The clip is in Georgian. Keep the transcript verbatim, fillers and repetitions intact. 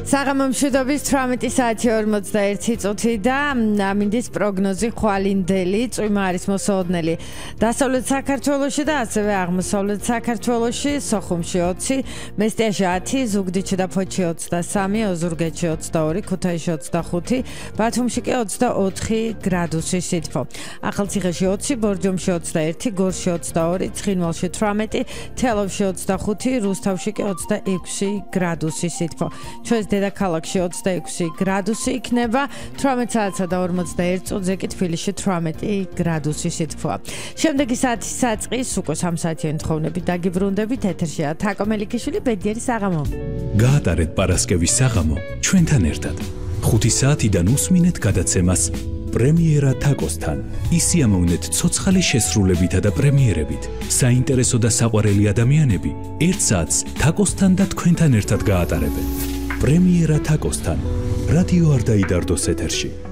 საღამო მშვიდობის თვრამეტი საათი ორმოცდაერთი წუთი და ამინდის პროგნოზი ხვალინდელი წვიმა არის მოსაოდნელი დასავლეთ საქართველოში და ასევე აღმოსავლეთ საქართველოში სოხუმში ოცი, მესტიაში ათი, ზუგდიდში და ფოთში ოცდასამი, ოზურგეთში ოცდაორი, ქუთაისში ოცდახუთი, ბათუმში კი ოცდაოთხი გრადუსი სითბო. ახალციხეში ოცი, ბორჯომში ოცდაერთი, გორში ოცდაორი, ცხინვალში თვრამეტი, თელავში ოცდახუთი, რუსთავში კი ოცდაექვსი გრადუსი სითბო. ჩვენს დედაქალაქში ოცდაექვსი გრადუსი იქნება, თვრამეტ საათსა და ორმოცდაერთ წუთზე კი თბილისში თვრამეტი გრადუსი სითბოა. შემდეგი საათის საწყის უკვე სამ საათიანი თხოვნებით დაგიბრუნდებით, ეთერშია თაკო მელიქიშვილი, ბედიერი საღამო. გაატარეთ პარასკევის საღამო ჩვენთან ერთად. ხუთი საათიდან უსმინეთ გადაცემას პრემიერა თაკოსთან. ისიამოვნეთ ცოცხალი შესრულებითა და პრემიერებით. საინტერესო და საყვარელი ადამიანები ერთ საათს თაკოსთან და თქვენთან ერთად გაატარებენ. პრემიერა თაკოსთან. რადიო არ დაიდარდოს ეთერში.